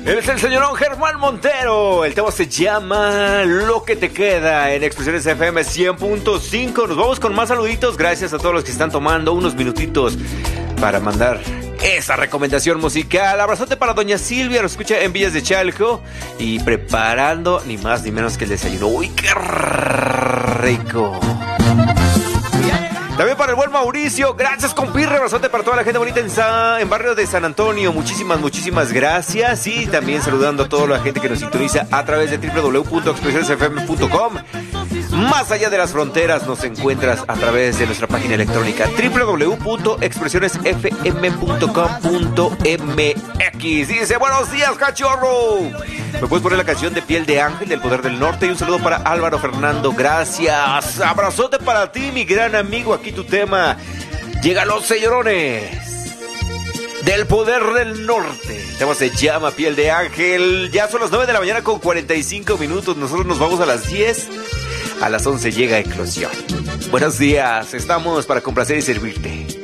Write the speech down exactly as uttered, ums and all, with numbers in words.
Él es el señorón Germán Montero. El tema se llama Lo que te queda en Expresiones F M cien punto cinco. Nos vamos con más saluditos. Gracias a todos los que están tomando unos minutitos para mandar esa recomendación musical. Abrazote para doña Silvia, nos escucha en Villas de Chalco y preparando ni más ni menos que el desayuno. ¡Uy, qué rico! También para el buen Mauricio, gracias compirre, abrazote para toda la gente bonita en, Sa- en barrio de San Antonio, muchísimas, muchísimas gracias. Y también saludando a toda la gente que nos sintoniza a través de doble u doble u doble u punto expresiones f m punto com. Más allá de las fronteras nos encuentras a través de nuestra página electrónica doble u doble u doble u punto expresiones f m punto com punto m x. Dice, buenos días, cachorro. ¿Me puedes poner la canción de Piel de Ángel del Poder del Norte? Y un saludo para Álvaro Fernando, gracias. Abrazote para ti, mi gran amigo. Aquí tu tema. Llegan los señorones del Poder del Norte. El tema se llama Piel de Ángel. Ya son las nueve de la mañana con cuarenta y cinco minutos. Nosotros nos vamos a las diez. A las once llega Eclosión. Buenos días, estamos para complacer y servirte.